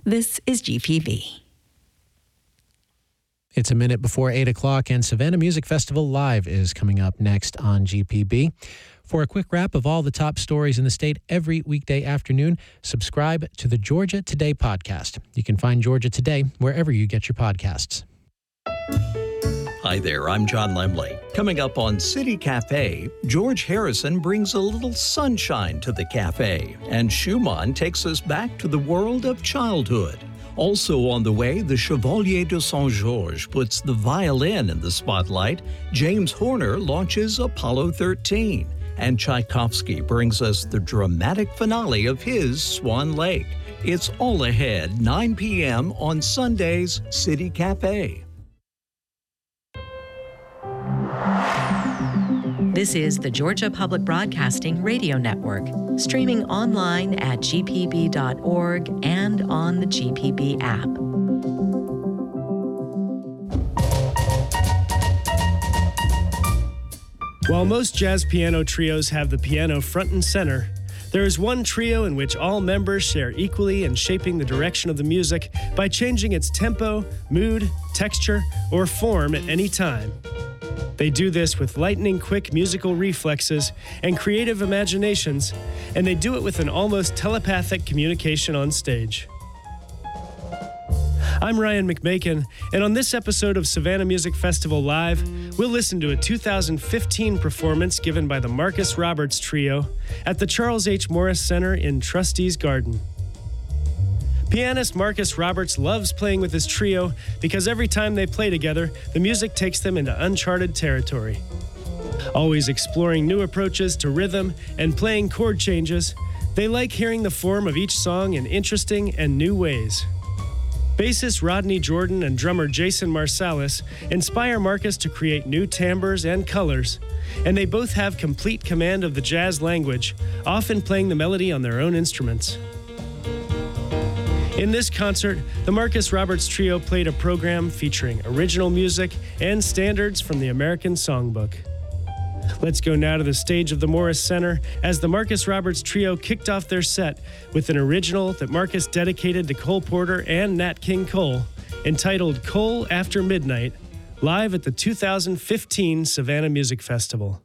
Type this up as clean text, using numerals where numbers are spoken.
This is GPB. It's a minute before 8 o'clock, and Savannah Music Festival Live is coming up next on GPB. For a quick wrap of all the top stories in the state every weekday afternoon, subscribe to the Georgia Today podcast. You can find Georgia Today wherever you get your podcasts. Hi there, I'm John Lemley. Coming up on City Cafe, George Harrison brings a little sunshine to the cafe, and Schumann takes us back to the world of childhood. Also on the way, the Chevalier de Saint-Georges puts the violin in the spotlight, James Horner launches Apollo 13, and Tchaikovsky brings us the dramatic finale of his Swan Lake. It's all ahead, 9 p.m. on Sunday's City Cafe. This is the Georgia Public Broadcasting Radio Network, streaming online at gpb.org and on the GPB app. While most jazz piano trios have the piano front and center, there is one trio in which all members share equally in shaping the direction of the music by changing its tempo, mood, texture, or form at any time. They do this with lightning-quick musical reflexes and creative imaginations, and they do it with an almost telepathic communication on stage. I'm Ryan McMakin, and on this episode of Savannah Music Festival Live, we'll listen to a 2015 performance given by the Marcus Roberts Trio at the Charles H. Morris Center in Trustees Garden. Pianist Marcus Roberts loves playing with his trio because every time they play together, the music takes them into uncharted territory. Always exploring new approaches to rhythm and playing chord changes, they like hearing the form of each song in interesting and new ways. Bassist Rodney Jordan and drummer Jason Marsalis inspire Marcus to create new timbres and colors, and they both have complete command of the jazz language, often playing the melody on their own instruments. In this concert, the Marcus Roberts Trio played a program featuring original music and standards from the American Songbook. Let's go now to the stage of the Morris Center as the Marcus Roberts Trio kicked off their set with an original that Marcus dedicated to Cole Porter and Nat King Cole, entitled Cole After Midnight, live at the 2015 Savannah Music Festival.